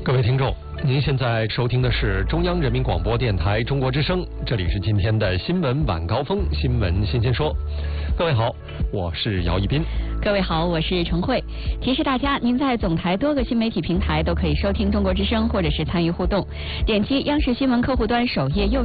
各位听众，您现在收听的是中央人民广播电台中国之声，这里是今天的新闻晚高峰，新闻新鲜说。各位好，我是姚一斌。 各位好，我是程慧。提示大家，您在总台多个新媒体平台都可以收听中国之声，或者是参与互动。点击央视新闻客户端首页右